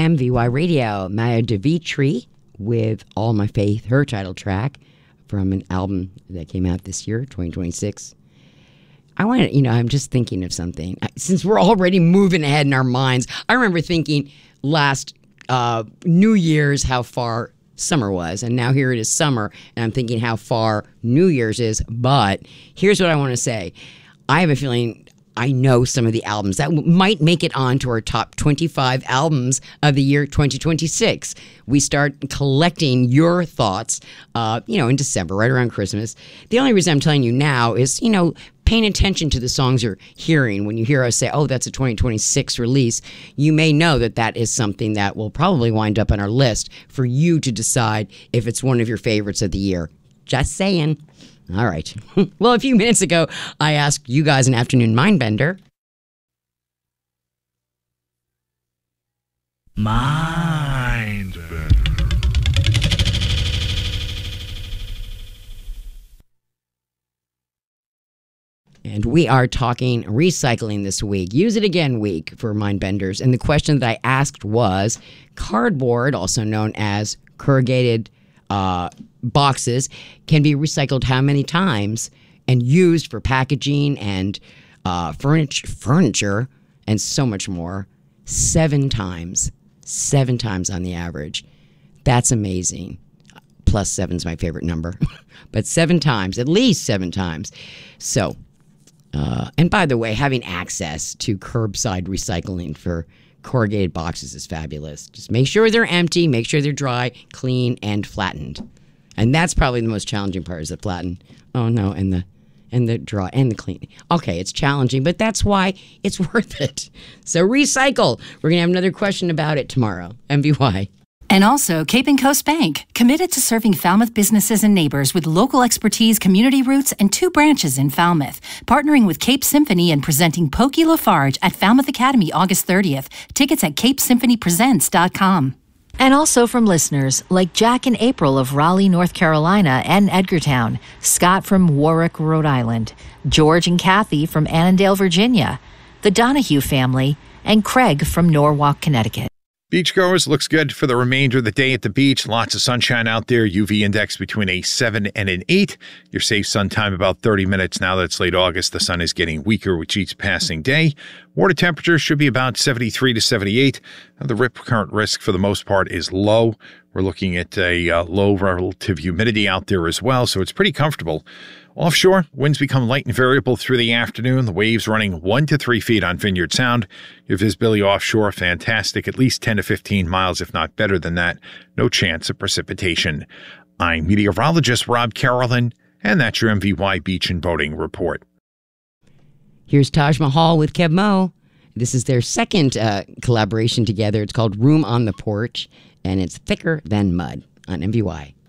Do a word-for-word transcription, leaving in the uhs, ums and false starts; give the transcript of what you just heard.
M V Y Radio. Maya Devitri with All My Faith, her title track from an album that came out this year, twenty twenty-six. I want to, you know, I'm just thinking of something. Since we're already moving ahead in our minds, I remember thinking last uh, New Year's how far summer was, and now here it is summer, and I'm thinking how far New Year's is. But here's what I want to say. I have a feeling I know some of the albums that might make it onto our top twenty-five albums of the year twenty twenty-six. We start collecting your thoughts, uh, you know, in December, right around Christmas. The only reason I'm telling you now is, you know, paying attention to the songs you're hearing. When you hear us say, oh, that's a twenty twenty-six release, you may know that that is something that will probably wind up on our list for you to decide if it's one of your favorites of the year. Just saying. All right. Well, a few minutes ago, I asked you guys an afternoon mind bender. Mind bender. And we are talking recycling this week. Use it again week for mind benders. And the question that I asked was, cardboard, also known as corrugated uh, boxes, can be recycled how many times and used for packaging and uh, furniture, furniture and so much more? Seven times. Seven times on the average. That's amazing. Plus seven's my favorite number. But seven times, at least seven times. So, uh, and by the way, having access to curbside recycling for corrugated boxes is fabulous. Just make sure they're empty, make sure they're dry, clean, and flattened. And that's probably the most challenging part, is the flatten. Oh no, and the and the dry and the clean. Okay, it's challenging, but that's why it's worth it. So recycle. We're gonna have another question about it tomorrow. M V Y. And also, Cape and Coast Bank, committed to serving Falmouth businesses and neighbors with local expertise, community roots, and two branches in Falmouth. Partnering with Cape Symphony and presenting Pokey Lafarge at Falmouth Academy August thirtieth. Tickets at cape symphony presents dot com. And also from listeners like Jack and April of Raleigh, North Carolina and Edgartown, Scott from Warwick, Rhode Island, George and Kathy from Annandale, Virginia, the Donahue family, and Craig from Norwalk, Connecticut. Beachgoers, looks good for the remainder of the day at the beach. Lots of sunshine out there. U V index between a seven and an eight. Your safe sun time about thirty minutes. Now that it's late August, the sun is getting weaker with each passing day. Water temperature should be about seventy-three to seventy-eight. The rip current risk for the most part is low. We're looking at a uh, low relative humidity out there as well, so it's pretty comfortable. Offshore, winds become light and variable through the afternoon. The waves running one to three feet on Vineyard Sound. Your visibility offshore, fantastic, at least ten to fifteen miles, if not better than that. No chance of precipitation. I'm meteorologist Rob Carolyn, and that's your M V Y Beach and Boating Report. Here's Taj Mahal with Keb Mo. This is their second uh, collaboration together. It's called Room on the Porch, and it's Thicker Than Mud on M V Y.